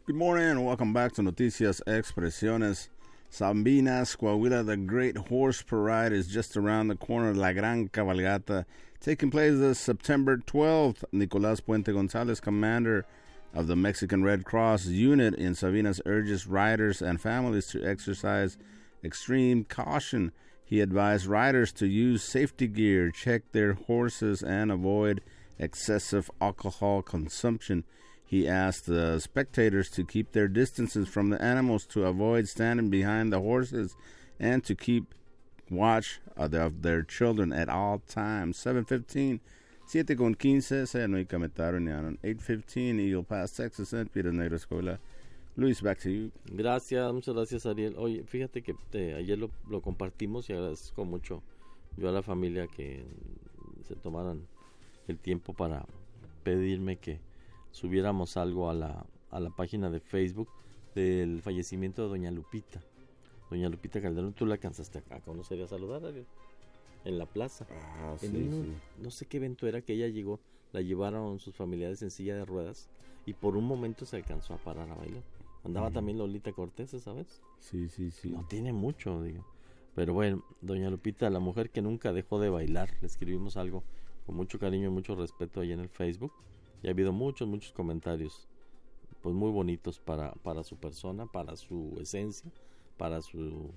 Good morning and welcome back to Noticias Expresiones. Sabinas, Coahuila, the Great Horse Parade is just around the corner. La Gran Cabalgata, taking place this September 12th. Nicolás Puente González, commander of the Mexican Red Cross unit in Sabinas, urges riders and families to exercise extreme caution. He advised riders to use safety gear, check their horses, and avoid excessive alcohol consumption. He asked the spectators to keep their distances from the animals, to avoid standing behind the horses, and to keep watch of their children at all times. 7:15, 7:15, saya no comentaron ni 8:15, Eagle Pass, Texas, St. Peter, Negro Escuela. Luis, back to you. Gracias, muchas gracias, Ariel. Oye, fíjate que ayer lo compartimos y agradezco mucho yo a la familia que se tomaran el tiempo para pedirme que subiéramos algo a la página de Facebook del fallecimiento de Doña Lupita Calderón. Tú la alcanzaste a conocer y a saludar, Ariel, en la plaza. No sé qué evento era que ella llegó, la llevaron sus familiares en silla de ruedas y por un momento se alcanzó a parar a bailar. Andaba también Lolita Cortés, ¿sabes? Sí. No tiene mucho, digo. Pero bueno, Doña Lupita, la mujer que nunca dejó de bailar, le escribimos algo con mucho cariño y mucho respeto ahí en el Facebook. Y ha habido muchos comentarios pues muy bonitos para su persona, para su esencia, para su,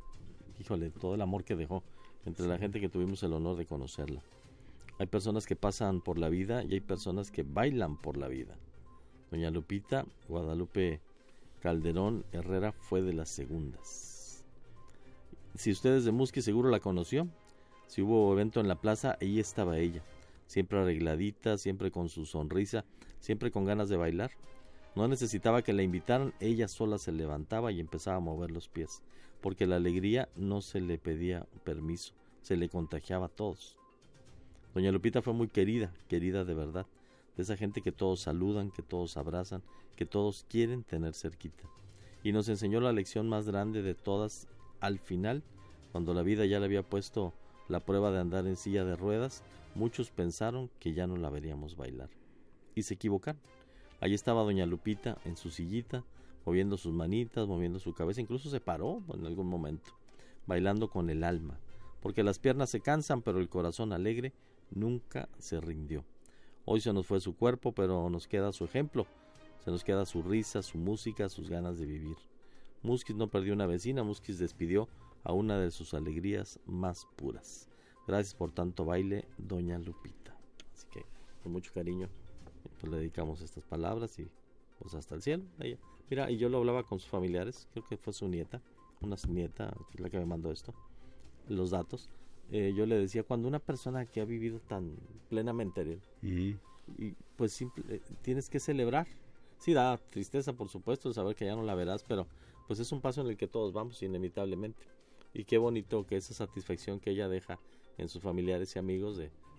todo el amor que dejó entre la gente que tuvimos el honor de conocerla. Hay personas que pasan por la vida y hay personas que bailan por la vida. Doña Lupita Guadalupe Calderón Herrera fue de las segundas. Si usted es de Musquis, seguro la conoció. Si hubo evento en la plaza, ahí estaba ella. Siempre arregladita, siempre con su sonrisa, siempre con ganas de bailar. No necesitaba que la invitaran, ella sola se levantaba y empezaba a mover los pies, porque la alegría no se le pedía permiso, se le contagiaba a todos. Doña Lupita fue muy querida de verdad, de esa gente que todos saludan, que todos abrazan, que todos quieren tener cerquita. Y nos enseñó la lección más grande de todas al final, cuando la vida ya le había puesto la prueba de andar en silla de ruedas. Muchos pensaron que ya no la veríamos bailar y se equivocaron. Allí estaba Doña Lupita en su sillita, moviendo sus manitas, moviendo su cabeza, incluso se paró en algún momento, bailando con el alma, porque las piernas se cansan, pero el corazón alegre nunca se rindió. Hoy se nos fue su cuerpo, pero nos queda su ejemplo, se nos queda su risa, su música, sus ganas de vivir. Musquis no perdió una vecina, Musquis despidió a una de sus alegrías más puras. Gracias por tanto baile, Doña Lupita. Así que con mucho cariño pues le dedicamos estas palabras y pues hasta el cielo. Ella. Mira, y yo lo hablaba con sus familiares, creo que fue su nieta, una nieta, la que me mandó esto, los datos. Yo le decía, cuando una persona que ha vivido tan plenamente, y pues tienes que celebrar. Sí, da tristeza, por supuesto, saber que ya no la verás, pero pues es un paso en el que todos vamos inevitablemente. Y qué bonito que esa satisfacción que ella deja en sus familiares y amigos de